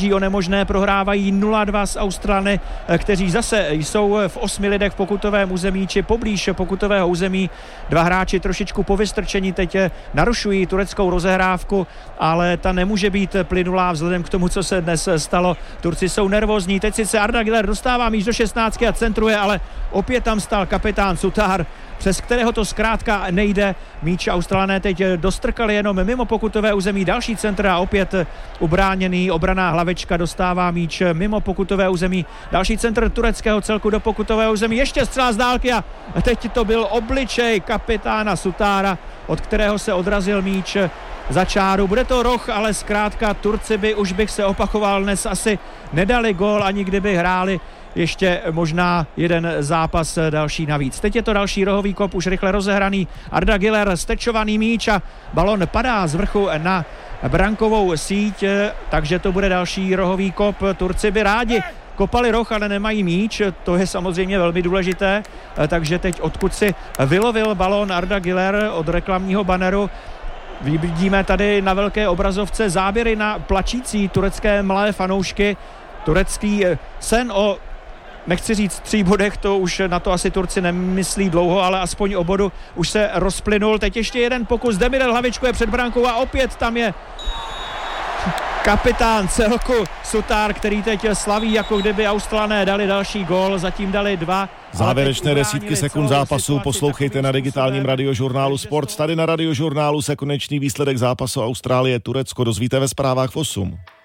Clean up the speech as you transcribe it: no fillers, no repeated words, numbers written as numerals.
snaží o nemožné, prohrávají 0-2 s Australany, kteří zase jsou v 8 lidech v pokutovém území či poblíž pokutového území. Dva hráči trošičku povystrčení teď narušují tureckou rozehrávku, ale ta nemůže být plynulá vzhledem k tomu, co se dnes stalo. Turci jsou nervózní, teď sice Arda Güler dostává míč do 16 a centruje, ale opět tam stál kapitán Sutar, přes kterého to zkrátka nejde. Míč Australané teď dostrkali jenom mimo pokutové území, další centr a opět ubráněný, obraná hlavečka dostává míč mimo pokutové území, další centr tureckého celku do pokutového území, ještě střela z dálky a teď to byl obličej kapitána Sutára, od kterého se odrazil míč za čáru. Bude to roh, ale zkrátka Turci by, už bych se opakoval, dnes asi nedali gól, ani kdyby hráli ještě možná jeden zápas další navíc. Teď je to další rohový kop, už rychle rozehraný. Arda Güler, stečovaný míč a balon padá z vrchu na brankovou síť, takže to bude další rohový kop. Turci by rádi kopali roh, ale nemají míč, to je samozřejmě velmi důležité, takže teď odkud si vylovil balon Arda Güler od reklamního baneru. Vidíme tady na velké obrazovce záběry na plačící turecké mladé fanoušky. Turecký sen o, nechci říct 3 bodech, to už na to asi Turci nemyslí dlouho, ale aspoň o bodu už se rozplynul. Teď ještě jeden pokus, Demirel hlavičkuje před brankou a opět tam je kapitán celku Sutar, který teď slaví, jako kdyby Australané dali další gól, zatím dali 2. Závěrečné desítky sekund zápasu poslouchejte na digitálním radiožurnálu Sport. Tady na radiožurnálu se konečný výsledek zápasu Austrálie-Turecko dozvíte ve zprávách v 8.